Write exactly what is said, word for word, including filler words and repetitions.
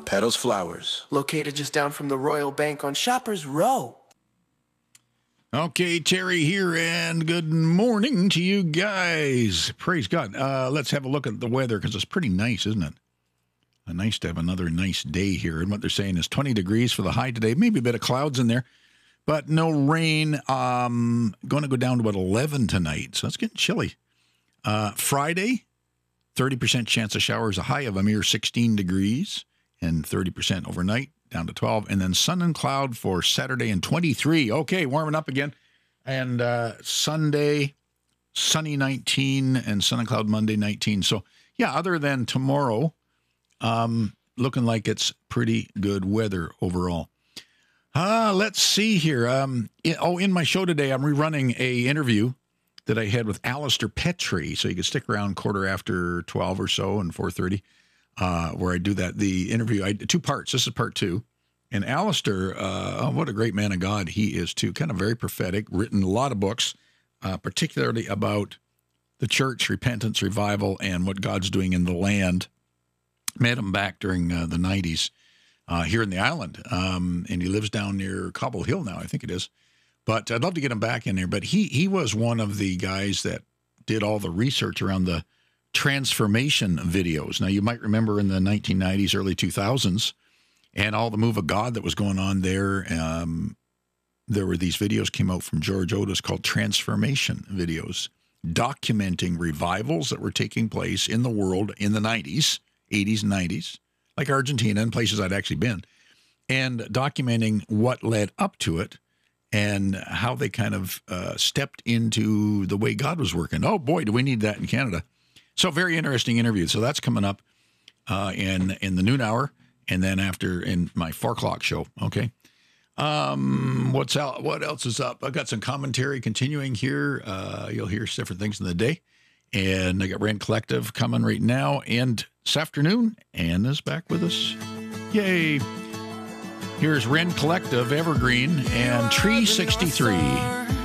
Petals Flowers, located just down from the Royal Bank on Shoppers Row. Okay, Terry here, and good morning to you guys. Praise God. Uh, let's have a look at the weather, because it's pretty nice, isn't it? Uh, nice to have another nice day here. And what they're saying is twenty degrees for the high today. Maybe a bit of clouds in there, but no rain. Um, going to go down to about eleven tonight, so it's getting chilly. Uh, Friday, thirty percent chance of showers, a high of a mere sixteen degrees, and thirty percent overnight, down to twelve. And then sun and cloud for Saturday and twenty-three. Okay, warming up again. And uh, Sunday, sunny nineteen, and sun and cloud Monday nineteen. So, yeah, other than tomorrow, um, looking like it's pretty good weather overall. Uh, let's see here. Um, in, oh, in my show today, I'm rerunning a interview that I had with Alistair Petrie. So you can stick around quarter after twelve or so and four thirty, uh, where I do that. The interview, I two parts. This is part two. And Alistair, uh, oh, what a great man of God he is, too. Kind of very prophetic, written a lot of books, uh, particularly about the church, repentance, revival, and what God's doing in the land. Met him back during uh, the nineties uh, here in the island, um, and he lives down near Cobble Hill now, I think it is. But I'd love to get him back in there. But he he was one of the guys that did all the research around the transformation videos. Now, you might remember in the nineteen nineties, early two thousands, and all the move of God that was going on there, um, there were these videos came out from George Otis called transformation videos, documenting revivals that were taking place in the world in the nineties, eighties and nineties, like Argentina and places I'd actually been, and documenting what led up to it and how they kind of uh, stepped into the way God was working. Oh, boy, do we need that in Canada. So very interesting interview. So that's coming up uh, in, in the noon hour. And then after in my four o'clock show, okay. Um, what's out? What else is up? I've got some commentary continuing here. Uh, you'll hear different things in the day, and I got Rend Collective coming right now and this afternoon. Anna's back with us. Yay! Here's Rend Collective, Evergreen, and Tree sixty-three.